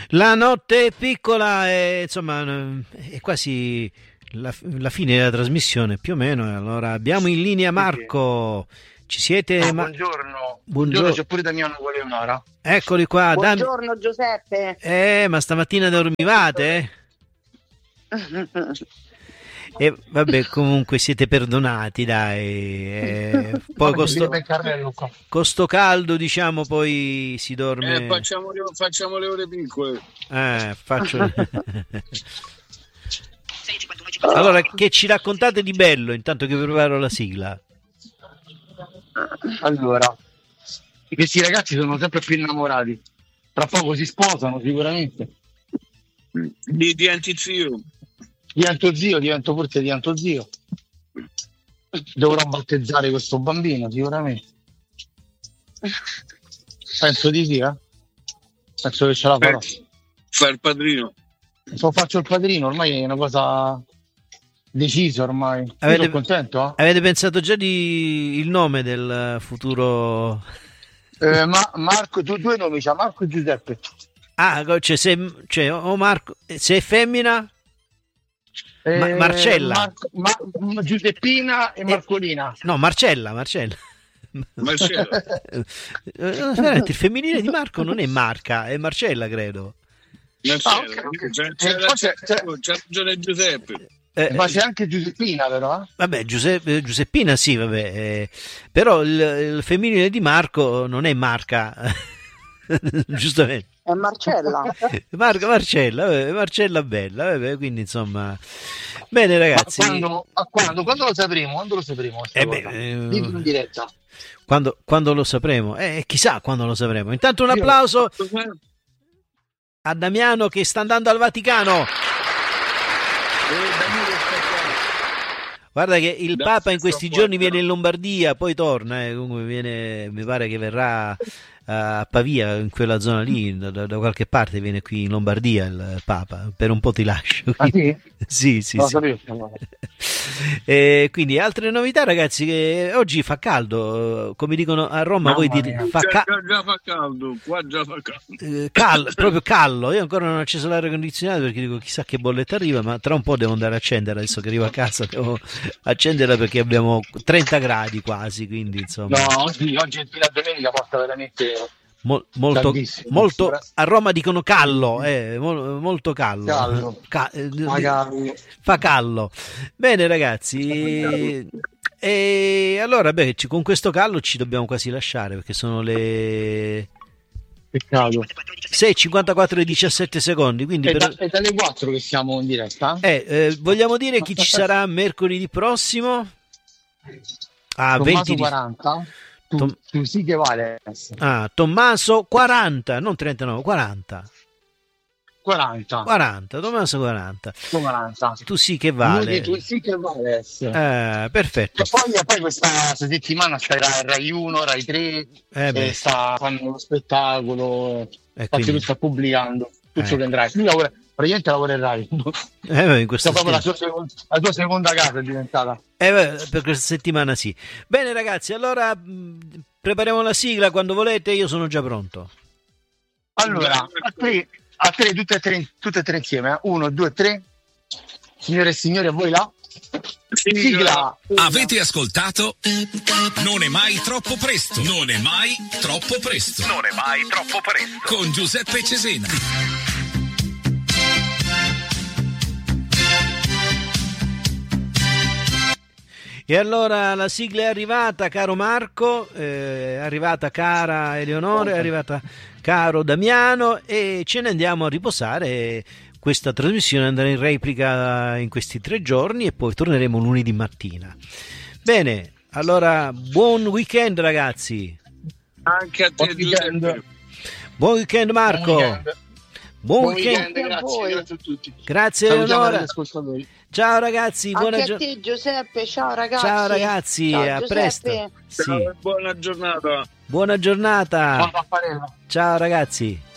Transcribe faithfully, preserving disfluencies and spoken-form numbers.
La notte è piccola e insomma è quasi la, la fine della trasmissione più o meno. Allora abbiamo in linea Marco. Ci siete? Ah, Ma... buongiorno. Buongiorno. Buongiorno, c'è pure Damiano con Leonora. Eccoli qua. Buongiorno Dam... Giuseppe. Eh, ma stamattina dormivate? E vabbè, comunque siete perdonati, dai. Eh, poi con sto, con sto caldo, diciamo, poi si dorme. Eh, facciamo, le, facciamo le ore piccole. Eh, faccio. Allora, che ci raccontate di bello intanto che preparo la sigla? Allora, questi ragazzi sono sempre più innamorati. Tra poco si sposano, sicuramente. Di, di antizio. Divento zio, divento forse divento zio. Dovrò battezzare questo bambino, sicuramente. Penso di sì, eh? Penso che ce la farò. Fai il padrino. Se faccio il padrino, ormai è una cosa decisa ormai. Avete, sono contento, eh? Avete pensato già di il nome del futuro? Eh, ma Marco, tu due nomi c'ha, Marco e Giuseppe. Ah, cioè se, cioè, oh Marco, se è femmina? Eh, Ma- Marcella. Marco, Ma- Giuseppina e Marcolina. No, Marcella, Marcella. Marcella. Eh, il femminile di Marco non è Marca, è Marcella, credo. Marcella. Ah, ok, ok. C'è, Eh, c'è, poi c'è- c'è, c'è- c'è ragione Giuseppe. Eh, Ma c'è anche Giuseppina, però. Eh? Vabbè, Giuseppe, Giuseppina sì, vabbè, eh, però il, il femminile di Marco non è Marca, giustamente. È Marcella. Marco, Marcella, vabbè, Marcella bella, vabbè, quindi insomma, bene ragazzi. Ma quando, a quando, quando lo sapremo? Quando lo sapremo? questa Eh beh, cosa? eh, Dimmi in diretta. Quando, quando lo sapremo? Eh, chissà quando lo sapremo. Intanto un applauso a Damiano che sta andando al Vaticano. Guarda che il Papa in questi giorni viene in Lombardia, poi torna, eh, comunque viene, mi pare che verrà a Pavia, in quella zona lì, da, da qualche parte viene qui in Lombardia il Papa, per un po' ti lascio. Ah, sì? Sì, sì, Lo sì. sapevo, allora. E quindi altre novità ragazzi, che oggi fa caldo, come dicono a Roma, voi Mamma dite mia. fa Già, ca- già, già fa caldo, qua già fa caldo. eh, cal- proprio callo. Io ancora non ho acceso l'aria condizionata perché dico chissà che bolletta arriva, ma tra un po' devo andare a accendere, adesso che arrivo a casa devo accenderla perché abbiamo trenta gradi quasi, quindi insomma No, oggi, oggi fino a domenica porta veramente Mol- molto, caldissimo. molto a Roma dicono callo, eh, mol- molto callo, Callo. Ca- eh, magari. fa callo. Bene ragazzi, e, e allora beh, ci- con questo callo ci dobbiamo quasi lasciare perché sono le Peccato. sei e cinquantaquattro e diciassette secondi, quindi È, per... da, è dalle quattro che siamo in diretta? eh, eh, vogliamo dire chi ci sarà mercoledì prossimo? Ah, Tommaso venti di... quaranta? Tu, Tom- tu sì che vale. ah, Tommaso quaranta, non trentanove, quaranta. quaranta. quaranta, Tommaso quaranta. quaranta. Tu sì che vale. Tu sì che vale essere. Eh, perfetto. E poi, e poi questa settimana starà Rai uno, Rai tre, Eh beh. e sta fanno lo spettacolo, E infatti quindi- lui sta pubblicando tutto Eh. che andrà. Lui lavora, praticamente lavora in Rai. Eh, beh, in questo Sta proprio la stia- sua, seconda, la sua seconda casa è diventata. eh, beh, per questa settimana sì. Bene ragazzi, allora mh, prepariamo la sigla quando volete, io sono già pronto. Allora, a tre, a tre tutte e tre, tutte e tre insieme. eh. Uno, due, tre. Signore e signori, a voi là. Sigla. Avete ascoltato? Non è mai troppo presto. Non è mai troppo presto. Non è mai troppo presto. Con Giuseppe Cesena. E allora la sigla è arrivata, caro Marco, eh, è arrivata cara Eleonora, è arrivata caro Damiano e ce ne andiamo a riposare. Questa trasmissione andrà in replica in questi tre giorni e poi torneremo lunedì mattina. Bene, allora buon weekend ragazzi. Anche a te Buon weekend. Giuseppe. Buon weekend Marco. Buon weekend. Buon Buon weekend. weekend, a voi. grazie, grazie a tutti. Grazie Salutiamo Eleonora. gli ascoltatori. Ciao ragazzi, buona Anche a gio- te Giuseppe, ciao ragazzi. Ciao ragazzi, Ciao, a Giuseppe. presto. Sì. Ciao, buona giornata. Buona giornata. Buon Raffaele. Ciao ragazzi.